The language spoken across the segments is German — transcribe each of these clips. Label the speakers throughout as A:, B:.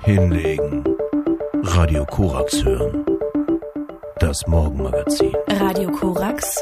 A: Hinlegen. Radio Korax hören. Das Morgenmagazin.
B: Radio Korax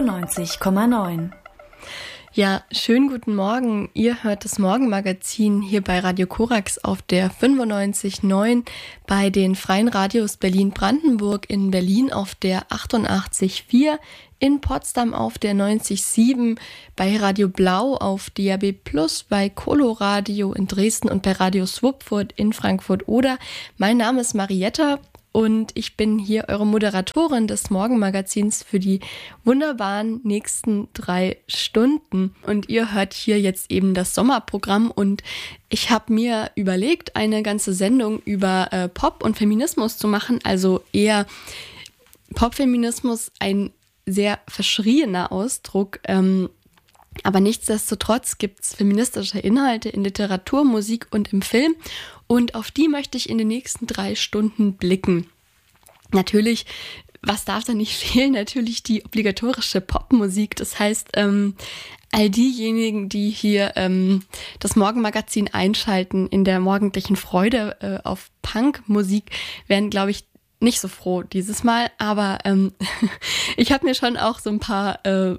B: 95,9.
C: Ja, schönen guten Morgen. Ihr hört das Morgenmagazin hier bei Radio Korax auf der 95,9, bei den Freien Radios Berlin-Brandenburg, in Berlin auf der 88,4, in Potsdam auf der 90,7, bei Radio Blau auf DAB+, bei Coloradio in Dresden und bei Radio Swupfurt in Frankfurt oder. Mein Name ist Marietta und ich bin hier eure Moderatorin des Morgenmagazins für die wunderbaren nächsten 3 Stunden. Und ihr hört hier jetzt eben das Sommerprogramm und ich habe mir überlegt, eine ganze Sendung über Pop und Feminismus zu machen, also eher Popfeminismus, ein sehr verschrieener Ausdruck, aber nichtsdestotrotz gibt es feministische Inhalte in Literatur, Musik und im Film und auf die möchte ich in den nächsten 3 Stunden blicken. Natürlich, was darf da nicht fehlen? Natürlich die obligatorische Popmusik, das heißt, all diejenigen, die hier das Morgenmagazin einschalten in der morgendlichen Freude auf Punkmusik, werden, glaube ich, nicht so froh dieses Mal, aber ich habe mir schon auch so ein paar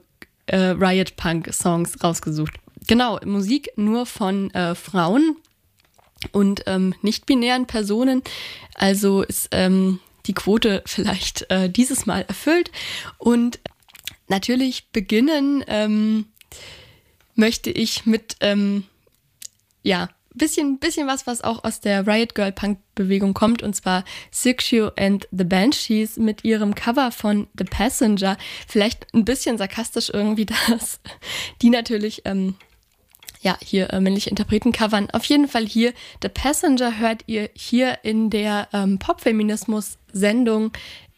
C: Riot-Punk-Songs rausgesucht. Genau, Musik nur von Frauen und nicht-binären Personen, also ist die Quote vielleicht dieses Mal erfüllt. Und natürlich beginnen möchte ich mit bisschen was auch aus der Riot Girl Punk Bewegung kommt, und zwar Siouxsie and the Banshees mit ihrem Cover von The Passenger. Vielleicht ein bisschen sarkastisch irgendwie, dass die natürlich hier männliche Interpreten covern. Auf jeden Fall hier The Passenger hört ihr hier in der Popfeminismus-Sendung